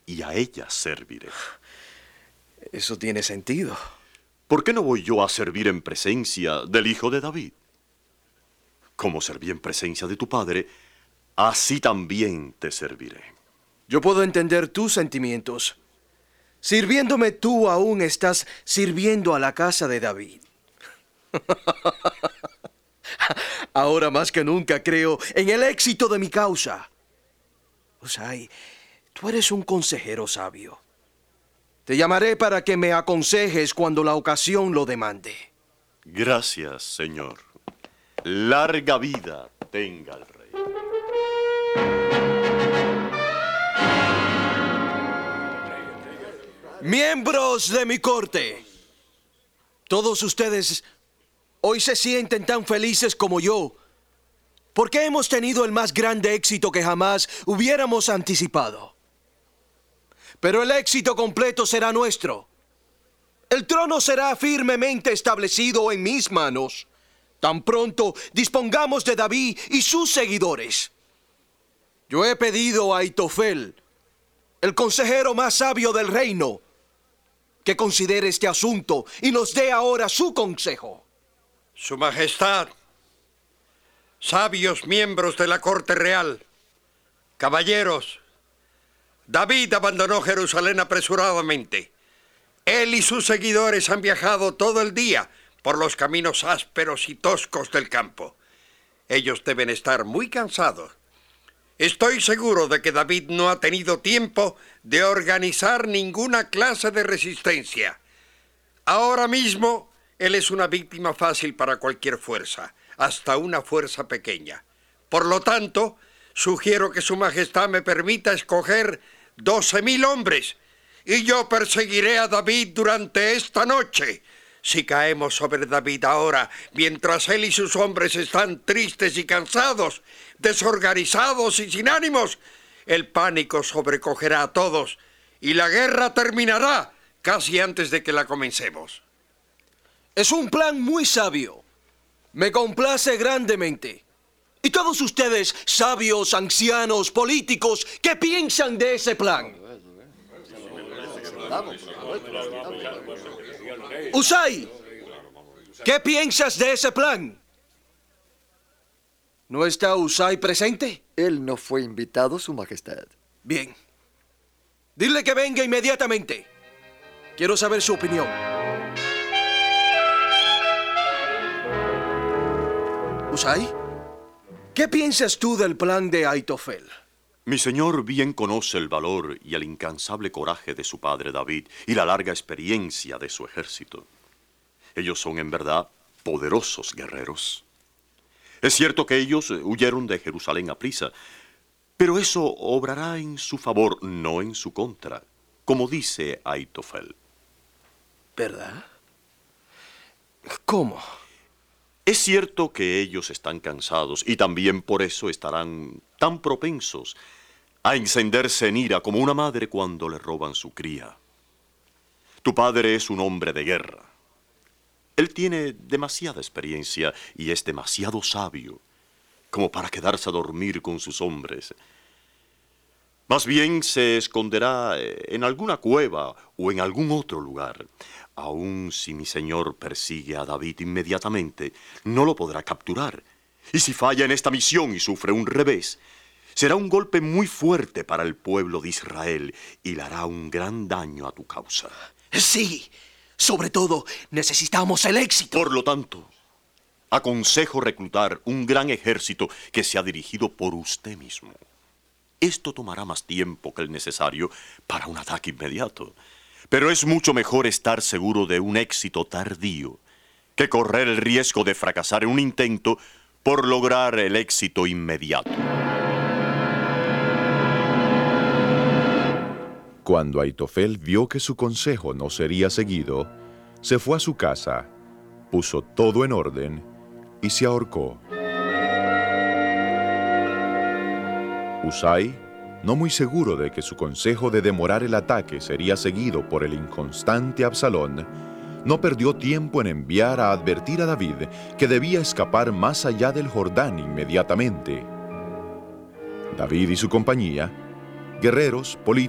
y a ella serviré. Eso tiene sentido. ¿Por qué no voy yo a servir en presencia del hijo de David? Como serví en presencia de tu padre, así también te serviré. Yo puedo entender tus sentimientos. Sirviéndome tú aún estás sirviendo a la casa de David. Ahora más que nunca creo en el éxito de mi causa. Husai, tú eres un consejero sabio. Te llamaré para que me aconsejes cuando la ocasión lo demande. Gracias, Señor. Larga vida tenga el rey. Miembros de mi corte, todos ustedes hoy se sienten tan felices como yo, porque hemos tenido el más grande éxito que jamás hubiéramos anticipado. Pero el éxito completo será nuestro. El trono será firmemente establecido en mis manos, tan pronto dispongamos de David y sus seguidores. Yo he pedido a Aitofel, el consejero más sabio del reino, que considere este asunto y nos dé ahora su consejo. Su Majestad, sabios miembros de la corte real, caballeros, David abandonó Jerusalén apresuradamente. Él y sus seguidores han viajado todo el día por los caminos ásperos y toscos del campo. Ellos deben estar muy cansados. Estoy seguro de que David no ha tenido tiempo de organizar ninguna clase de resistencia. Ahora mismo, él es una víctima fácil para cualquier fuerza, hasta una fuerza pequeña. Por lo tanto, sugiero que Su Majestad me permita escoger 12,000 hombres, y yo perseguiré a David durante esta noche. Si caemos sobre David ahora, mientras él y sus hombres están tristes y cansados, desorganizados y sin ánimos, el pánico sobrecogerá a todos y la guerra terminará casi antes de que la comencemos. Es un plan muy sabio. Me complace grandemente. Y todos ustedes, sabios, ancianos, políticos, ¿qué piensan de ese plan? Husai, ¿qué piensas de ese plan? ¿No está Husai presente? Él no fue invitado, Su Majestad. Bien. Dile que venga inmediatamente. Quiero saber su opinión. Husai, ¿qué piensas tú del plan de Aitofel? Mi señor bien conoce el valor y el incansable coraje de su padre David y la larga experiencia de su ejército. Ellos son en verdad poderosos guerreros. Es cierto que ellos huyeron de Jerusalén a prisa, pero eso obrará en su favor, no en su contra, como dice Aitofel. ¿Verdad? ¿Cómo? Es cierto que ellos están cansados y también por eso estarán tan propensos a encenderse en ira como una madre cuando le roban su cría. Tu padre es un hombre de guerra. Él tiene demasiada experiencia y es demasiado sabio como para quedarse a dormir con sus hombres. Más bien se esconderá en alguna cueva o en algún otro lugar. Aun si mi señor persigue a David inmediatamente, no lo podrá capturar. Y si falla en esta misión y sufre un revés, será un golpe muy fuerte para el pueblo de Israel y le hará un gran daño a tu causa. Sí, sobre todo necesitamos el éxito. Por lo tanto, aconsejo reclutar un gran ejército que sea dirigido por usted mismo. Esto tomará más tiempo que el necesario para un ataque inmediato. Pero es mucho mejor estar seguro de un éxito tardío que correr el riesgo de fracasar en un intento por lograr el éxito inmediato. Cuando Aitofel vio que su consejo no sería seguido, se fue a su casa, puso todo en orden y se ahorcó. Husai, no muy seguro de que su consejo de demorar el ataque sería seguido por el inconstante Absalón, no perdió tiempo en enviar a advertir a David que debía escapar más allá del Jordán inmediatamente. David y su compañía, guerreros, políticos,